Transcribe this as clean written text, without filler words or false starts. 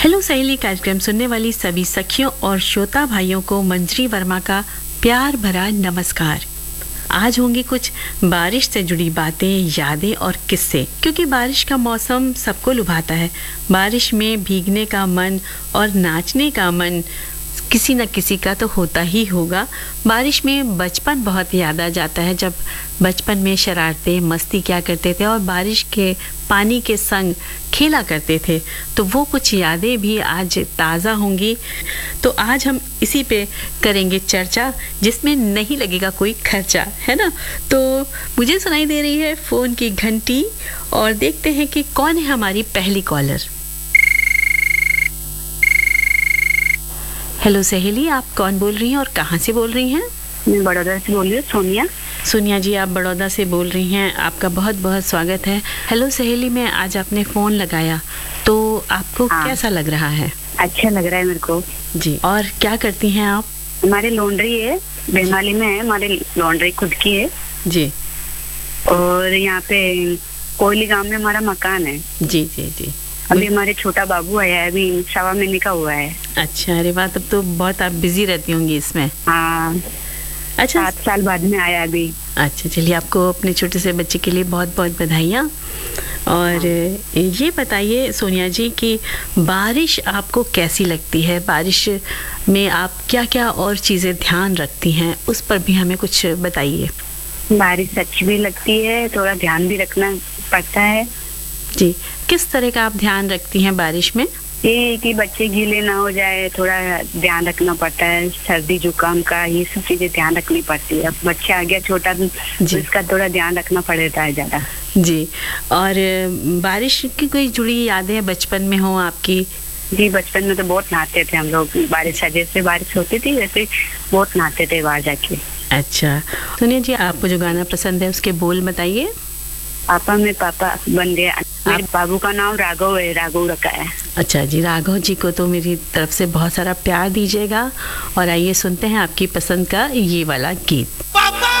Hello सहेली कार्यक्रम सुनने वाली सभी सखियों और श्रोता भाइयों को मंजरी वर्मा का प्यार भरा नमस्कार। आज होंगी कुछ बारिश से जुड़ी बातें, यादें और किस्से, क्योंकि बारिश का मौसम सबको लुभाता है। बारिश में भीगने का मन और नाचने का मन किसी न किसी का तो होता ही होगा। बारिश में बचपन बहुत याद आ जाता है, जब बचपन में शरारतें मस्ती क्या करते थे और बारिश के पानी के संग खेला करते थे, तो वो कुछ यादें भी आज ताज़ा होंगी। तो आज हम इसी पे करेंगे चर्चा, जिसमें नहीं लगेगा कोई खर्चा, है ना। तो मुझे सुनाई दे रही है फ़ोन की घंटी और देखते हैं कि कौन है हमारी पहली कॉलर। हेलो सहेली, आप कौन बोल रही हैं और कहाँ से बोल रही हैं? मैं बड़ौदा से बोल रही हूँ, सोनिया। सोनिया जी, आप बड़ौदा से बोल रही हैं, आपका बहुत बहुत स्वागत है। हेलो सहेली, मैं आज आपने फ़ोन लगाया तो आपको कैसा लग रहा है? अच्छा लग रहा है मेरे को जी। और क्या करती हैं आप? हमारे लॉन्ड्री है, बेमाली में है, हमारी लॉन्ड्री खुद की है जी। और यहाँ पे कोयली गांव में हमारा मकान है। जी जी जी। अभी हमारे छोटा बाबू आया है, अभी 7 महीने का हुआ है। अच्छा, अरे वाह, तब तो बहुत आप बिजी रहती होंगी इसमें। हाँ, अच्छा, 7 साल बाद में आया अभी। अच्छा, चलिए, आपको अपने छोटे से बच्चे के लिए बहुत बहुत बधाइयाँ। और ये बताइए सोनिया जी कि बारिश आपको कैसी लगती है? बारिश में आप क्या क्या और चीज़ें ध्यान रखती हैं, उस पर भी हमें कुछ बताइए। बारिश अच्छी भी लगती है, थोड़ा ध्यान भी रखना पड़ता है। जी, किस तरह का आप ध्यान रखती हैं बारिश में? ये कि बच्चे गीले ना हो जाए, थोड़ा ध्यान रखना पड़ता है। सर्दी जुकाम का ये सब चीजें ध्यान रखनी पड़ती है। अब बच्चा आ गया छोटा तो इसका थोड़ा ध्यान रखना पड़ता है ज्यादा। जी। और बारिश की कोई जुड़ी यादें बचपन में हो आपकी? जी, बचपन में तो बहुत नहाते थे हम लोग। बारिश जैसे बारिश होती थी वैसे बहुत नहाते थे बाहर जाके। अच्छा, सुनिए जी, आपको जो गाना पसंद है उसके बोल बताइए। पापा में पापा बन गया। मेरे बाबू का नाम राघव है, राघव रखा है। अच्छा जी, राघव जी को तो मेरी तरफ से बहुत सारा प्यार दीजिएगा। और आइए सुनते हैं आपकी पसंद का ये वाला गीत।